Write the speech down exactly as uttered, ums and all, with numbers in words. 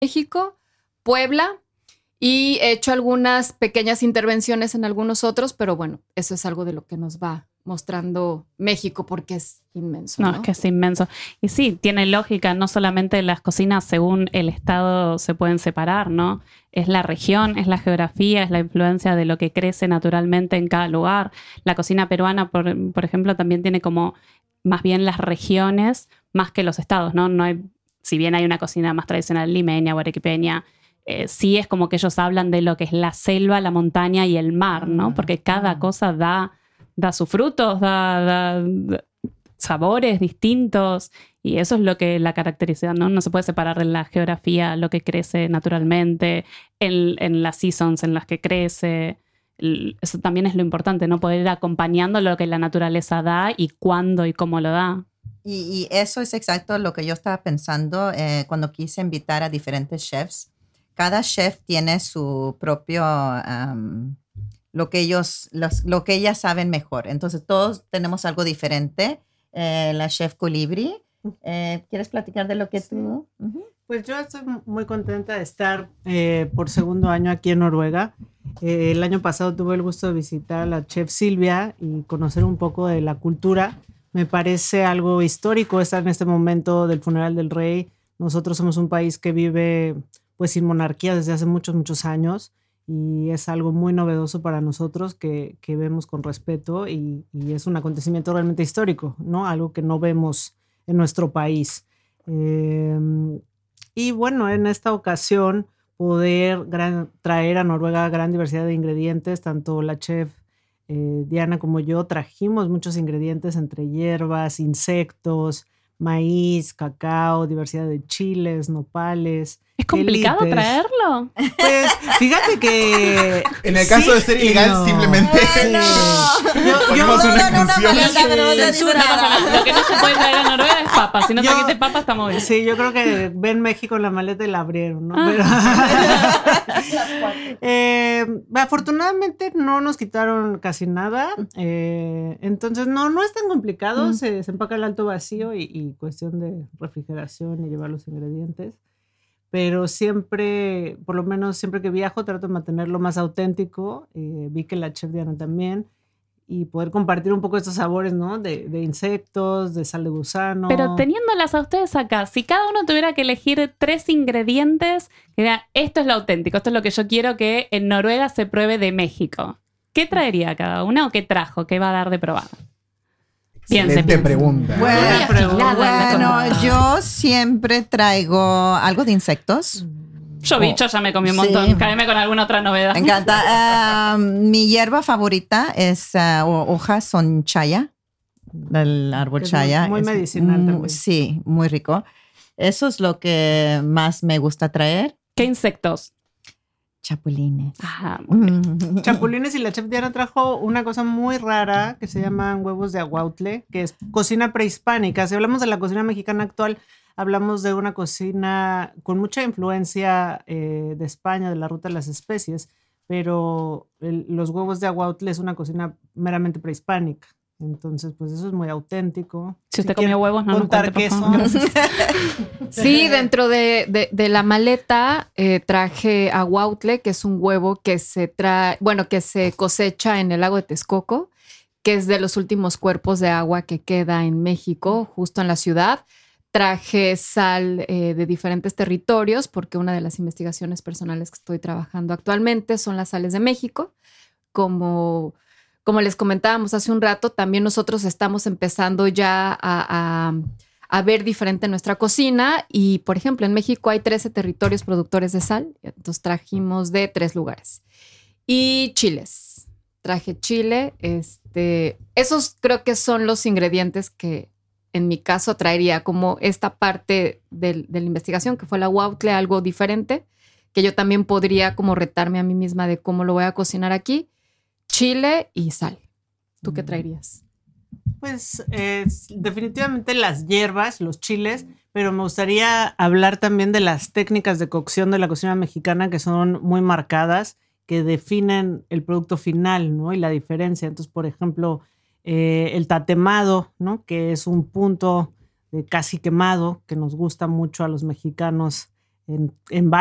México, Puebla, y he hecho algunas pequeñas intervenciones en algunos otros, pero bueno, eso es algo de lo que nos va mostrando México porque es inmenso. No, ¿no? es que es inmenso. Y sí, tiene lógica, no solamente las cocinas según el estado se pueden separar, ¿no? Es la región, es la geografía, es la influencia de lo que crece naturalmente en cada lugar. La cocina peruana, por, por ejemplo, también tiene como más bien las regiones más que los estados, ¿no? No hay, si bien hay una cocina más tradicional limeña o arequipeña, eh, sí es como que ellos hablan de lo que es la selva, la montaña y el mar, ¿no? Porque cada cosa da... da sus frutos, da, da, da sabores distintos, y eso es lo que la caracteriza, ¿no? No se puede separar en la geografía lo que crece naturalmente, en, en las seasons en las que crece. Eso también es lo importante, ¿no? Poder ir acompañando lo que la naturaleza da y cuándo y cómo lo da. Y, y eso es exacto lo que yo estaba pensando eh, cuando quise invitar a diferentes chefs. Cada chef tiene su propio... Um, lo que ellos, los, lo que ellas saben mejor. Entonces, todos tenemos algo diferente. Eh, la chef Colibri, eh, ¿quieres platicar de lo que sí. tú? Uh-huh. Pues yo estoy muy contenta de estar eh, por segundo año aquí en Noruega. Eh, el año pasado tuve el gusto de visitar a la chef Silvia y conocer un poco de la cultura. Me parece algo histórico estar en este momento del funeral del rey. Nosotros somos un país que vive pues sin monarquía desde hace muchos, muchos años. Y es algo muy novedoso para nosotros que, que vemos con respeto y, y es un acontecimiento realmente histórico, ¿no? Algo que no vemos en nuestro país. Eh, y bueno, en esta ocasión poder gran, traer a Noruega gran diversidad de ingredientes, tanto la chef eh, Diana como yo trajimos muchos ingredientes entre hierbas, insectos, maíz, cacao, diversidad de chiles, nopales. ¿Es complicado elites. traerlo? Pues fíjate que... En el caso sí de ser ilegal, no. simplemente... Bueno, yo, yo, no, una no, no, canción. no, no, no, no, Censura, no pasa nada. Lo que no se puede traer a Noruega es papa. Si no Yo- trajiste papa, estamos bien. Sí, yo creo que ven México en la maleta y la abrieron, ¿no? Ah. Pero, eh, afortunadamente no nos quitaron casi nada. Eh, entonces, no, no es tan complicado. Mm. Se, se empaca el alto vacío y, y cuestión de refrigeración y llevar los ingredientes. Pero siempre, por lo menos siempre que viajo, trato de mantenerlo más auténtico. Eh, vi que la chef Diana también. Y poder compartir un poco estos sabores, ¿no? De, de insectos, de sal de gusano. Pero teniéndolas a ustedes acá, si cada uno tuviera que elegir tres ingredientes, que diga, esto es lo auténtico, esto es lo que yo quiero que en Noruega se pruebe de México, ¿qué traería cada una o qué trajo? ¿Qué va a dar de probar? Piense, Excelente piense. pregunta. Bueno, Muy afilada la bueno, yo siempre traigo algo de insectos. Yo bicho ya me comí un montón. Sí. Cáeme con alguna otra novedad. Me encanta. Uh, mi hierba favorita es uh, hojas son chaya, del árbol Que es chaya. muy- muy Es medicinal mu- también. Sí, muy rico. Eso es lo que más me gusta traer. ¿Qué insectos? Chapulines. Ah, muy bien. Mm. Chapulines, y la chef Diana trajo una cosa muy rara que se llaman huevos de aguautle, que es cocina prehispánica. Si hablamos de la cocina mexicana actual, hablamos de una cocina con mucha influencia eh, de España, de la ruta de las especies, pero el- los huevos de aguautle es una cocina meramente prehispánica. Entonces, pues eso es muy auténtico. Si usted comió huevos, no nos contar cuente, por queso. favor. Sí, dentro de, de, de la maleta eh, traje aguautle, que es un huevo que se trae, bueno, que se cosecha en el lago de Texcoco, que es de los últimos cuerpos de agua que queda en México, justo en la ciudad. Traje sal eh, de diferentes territorios, porque una de las investigaciones personales que estoy trabajando actualmente son las sales de México. Como, como les comentábamos hace un rato, también nosotros estamos empezando ya a, a a ver diferente nuestra cocina y, por ejemplo, en México hay trece territorios productores de sal, entonces trajimos de tres lugares. Y chiles, traje chile, este, esos creo que son los ingredientes que en mi caso traería como esta parte del, de la investigación, que fue la aguautle, algo diferente, que yo también podría como retarme a mí misma de cómo lo voy a cocinar aquí, chile y sal. ¿Tú qué traerías? Pues eh, definitivamente las hierbas, los chiles, pero me gustaría hablar también de las técnicas de cocción de la cocina mexicana que son muy marcadas, que definen el producto final, ¿no? Y la diferencia. Entonces, por ejemplo, eh, el tatemado, ¿no? Que es un punto de casi quemado que nos gusta mucho a los mexicanos en, en